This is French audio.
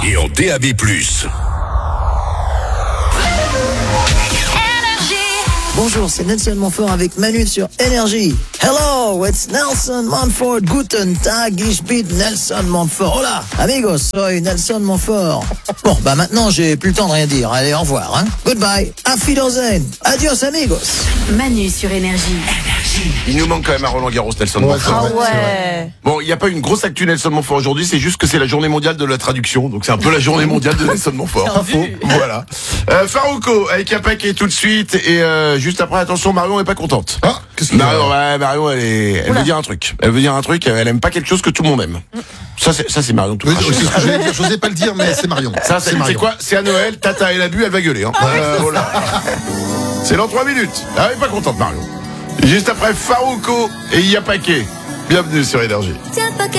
et en DAB+. Bonjour, c'est Nelson Montfort avec Manu sur Énergie. Hello, it's Nelson Montfort. Guten Tag, ich bin Nelson Montfort. Hola, amigos, soy Nelson Montfort. Bon, maintenant, j'ai plus le temps de rien dire. Allez, au revoir, hein. Goodbye. Auf Wiedersehen. Adios, amigos. Manu sur Énergie. Il nous manque quand même à Roland Garros, Nelson Montfort. Ah ouais. Bon, il n'y a pas une grosse actu Nelson Montfort aujourd'hui, c'est juste que c'est la journée mondiale de la traduction, donc c'est un peu la journée mondiale de Nelson Montfort. Pas faux. Voilà. Farouko avec un paquet tout de suite et juste après, attention, Marion est pas contente. Ah, qu'est-ce qu'il y a? Marion, elle veut dire un truc. Elle aime pas quelque chose que tout le monde aime. Ça c'est Marion tout Oui, craché. c'est ce que j'allais dire. J'osais pas le dire, mais c'est Marion. Ça c'est Marion. quoi? C'est à Noël, Tata elle a bu, elle va gueuler. Hein. Voilà. C'est dans 3 minutes. Elle est pas contente Marion. Juste après Farouko et Yapaké. Bienvenue sur Énergie.